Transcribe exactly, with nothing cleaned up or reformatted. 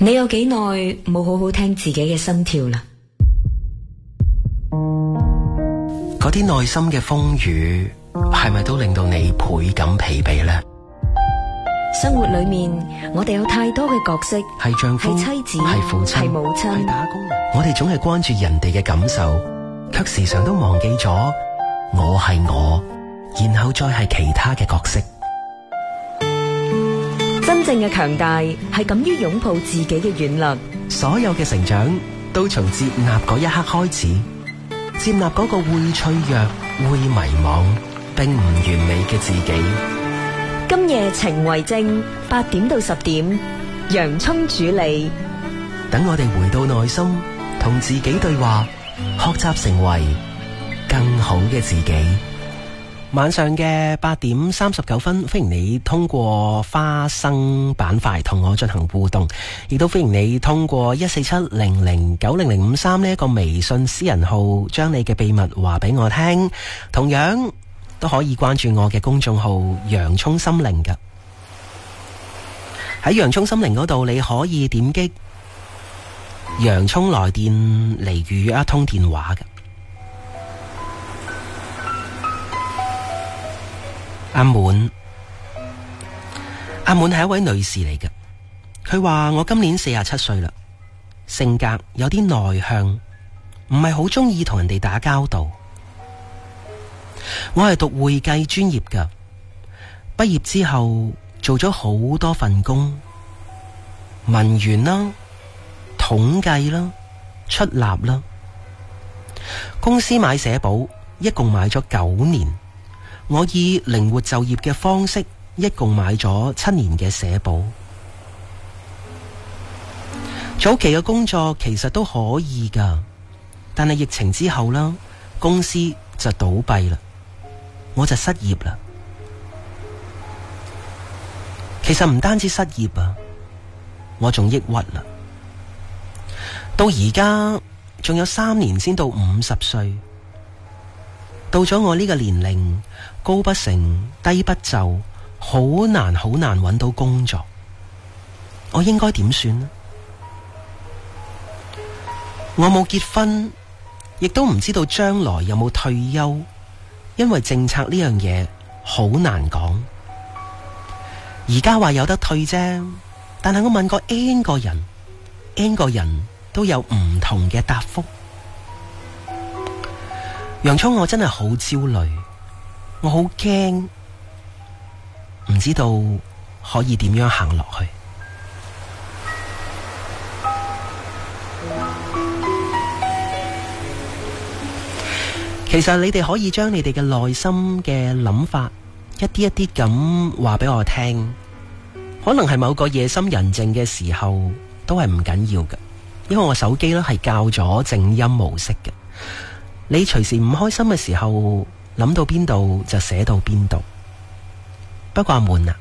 你有幾耐冇好好聽自己嘅心跳啦？ 嗰啲內心嘅風雨，係咪都令到你倍感疲憊呢？ 生活裏面，我哋有太多嘅角色， 係丈夫， 係妻子， 係父親， 係母親， 係打工人。我哋總係關注人哋嘅感受，卻時常都忘記咗我係我，然後再係其他嘅角色。 真正嘅強大係敢於擁抱自己嘅軟弱。 所有嘅成長都從接納嗰一刻開始，接納嗰個會脆弱、會迷茫、並唔完美嘅自己。 今夜情為證，八點到十點，洋蔥主理。 等我哋回到內心，同自己對話，學習成為更好嘅自己。晚上嘅八點三十九分，歡迎你通過花生板塊同我進行互動，亦都歡迎你通過一四七零零九零零五三呢一個微信私人號，將你嘅秘密話俾我聽。同樣都可以關注我嘅公眾號洋蔥心靈㗎。喺洋蔥心靈嗰度，你可以點擊洋蔥來電嚟預約一通電話㗎。阿滿，阿滿係一位女士嚟嘅。佢話我今年四十七歲啦，性格有啲內向，唔係好中意同人哋打交道。我係讀會計專業噶，畢業之後做咗好多份工，文員啦、統計啦、出納啦。公司買社保，一共買咗九年。我以靈活就業嘅方式，一共買咗七年嘅社保。早期嘅工作其實都可以噶，但係疫情之後啦，公司就倒閉啦，我就失業啦。其實唔單止失業啊，我仲抑鬱啦。到而家仲有三年先到五十歲，到咗我呢個年齡，高不成低不就，好難好難揾到工作，我應該點算呢？我冇結婚，亦都唔知道將來有冇退休，因為政策呢樣嘢好難講。而家話有得退啫，但係我問過 N 個人 N 個人都有唔同嘅答覆。洋蔥，我真係好焦慮，我好驚，唔知道可以點樣行落去。其實你哋可以將你哋嘅內心嘅諗法一啲一啲咁話俾我聽，可能係某個夜深人靜嘅時候都係唔緊要嘅，因為我手機咧係校咗靜音模式嘅。你隨時唔開心嘅時候，諗到邊度就寫到邊度。不過阿悶啊，